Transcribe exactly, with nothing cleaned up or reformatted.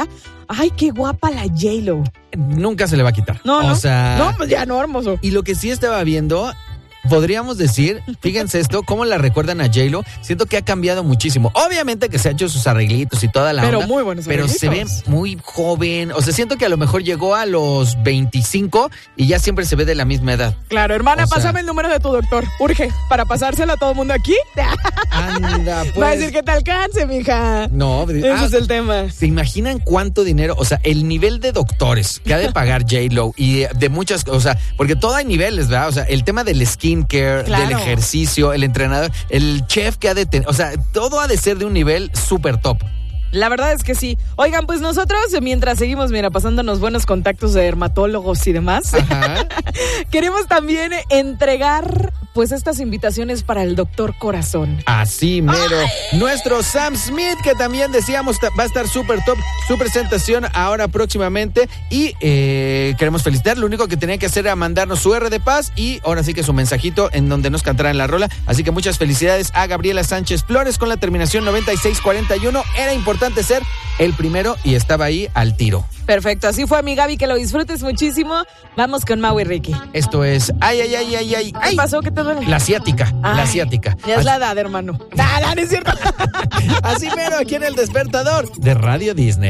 Ay, qué guapa la J-Lo. Nunca se le va a quitar. No, o no. sea, No, pues ya no, hermoso. Y lo que sí estaba viendo, podríamos decir, fíjense esto, cómo la recuerdan a J-Lo. Siento que ha cambiado muchísimo. Obviamente que se ha hecho sus arreglitos y toda la Pero onda. muy buenos Pero se ve arreglitos. muy joven. O sea, siento que a lo mejor llegó a los veinticinco y ya siempre se ve de la misma edad. Claro, hermana, O sea- pásame el número de tu doctor. Urge, para pasárselo a todo el mundo aquí. Anda, pues. Va a decir que te alcance, mija. No, Ese ah, es el tema. ¿se imaginan cuánto dinero? O sea, el nivel de doctores que ha de pagar J-Lo y de, de muchas cosas, o sea, porque todo hay niveles, ¿verdad? O sea, el tema del skincare, Claro. del ejercicio, el entrenador, el chef que ha de tener, o sea, todo ha de ser de un nivel súper top. La verdad es que sí. Oigan, pues nosotros, mientras seguimos, mira, pasándonos buenos contactos de dermatólogos y demás, Ajá. queremos también entregar, pues, estas invitaciones para el doctor Corazón. Así mero. Nuestro Sam Smith, que también decíamos ta- va a estar súper top, su presentación ahora próximamente. Y eh, queremos felicitar. Lo único que tenía que hacer era mandarnos su R de paz y ahora sí que su mensajito en donde nos cantará en la rola. Así que muchas felicidades a Gabriela Sánchez Flores con la terminación noventa y seis cuarenta y uno. Era importante ser el primero y estaba ahí al tiro. Perfecto, así fue, mi Gaby, que lo disfrutes muchísimo. Vamos con Mau y Ricky. Esto es ay, ay, ay, ay, ay. ¿Qué ay. pasó? ¿Qué te duele? La asiática, la Ay, asiática. Ya es Así- la edad, hermano. Nada, no es cierto. Así mero aquí en el despertador de Radio Disney.